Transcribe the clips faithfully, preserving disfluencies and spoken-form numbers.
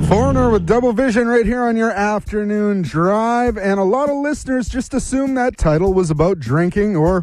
Foreigner with Double Vision right here on your afternoon drive. And a lot of listeners just assume that title was about drinking or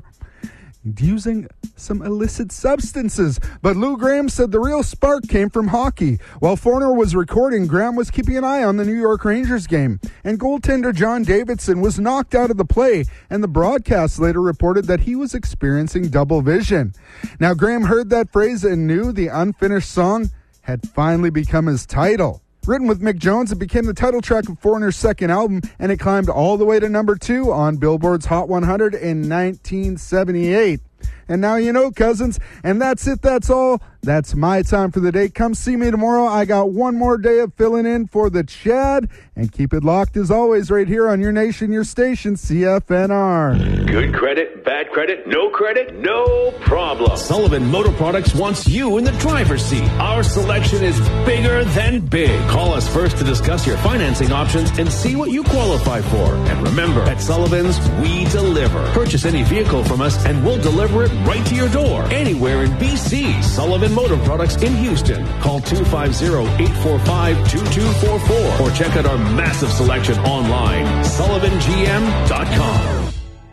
using some illicit substances. But Lou Gramm said the real spark came from hockey. While Foreigner was recording, Gramm was keeping an eye on the New York Rangers game. And goaltender John Davidson was knocked out of the play. And the broadcast later reported that he was experiencing double vision. Now, Gramm heard that phrase and knew the unfinished song had finally become his title. Written with Mick Jones, it became the title track of Foreigner's second album, and it climbed all the way to number two on Billboard's Hot one hundred in nineteen seventy-eight. And now you know, cousins, and that's it, that's all. That's my time for the day. Come see me tomorrow. I got one more day of filling in for the Chad, and keep it locked as always right here on your nation, your station, C F N R. Good credit, bad credit, no credit, no problem. Sullivan Motor Products wants you in the driver's seat. Our selection is bigger than big. Call us first to discuss your financing options and see what you qualify for. And remember, at Sullivan's, we deliver. Purchase any vehicle from us and we'll deliver it right to your door. Anywhere in B C, Sullivan Motor Products in Houston. Call two five zero, eight four five, two two four four or check out our massive selection online, sullivan g m dot com.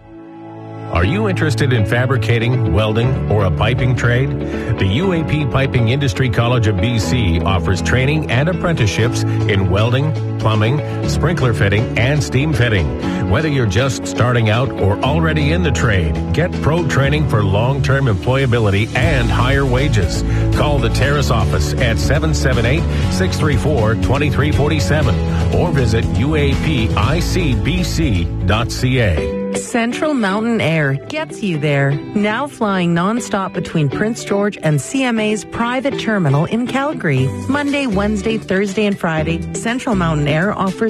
Are you interested in fabricating, welding, or a piping trade? The U A P Piping Industry College of B C offers training and apprenticeships in welding, plumbing, sprinkler fitting, and steam fitting. Whether you're just starting out or already in the trade, get pro training for long-term employability and higher wages. Call the Terrace office at seven seven eight, six three four, two three four seven or visit u a p i c b c dot c a. Central Mountain Air gets you there. Now flying nonstop between Prince George and C M A's private terminal in Calgary. Monday, Wednesday, Thursday, and Friday, Central Mountain Air offers